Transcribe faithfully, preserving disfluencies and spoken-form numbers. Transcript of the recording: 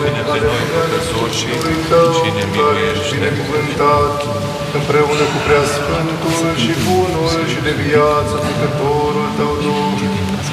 Iarăște-ne pe noi păcătoși și ne miluiește. Împreună cu Preasfântul și Bunul și de viață făcător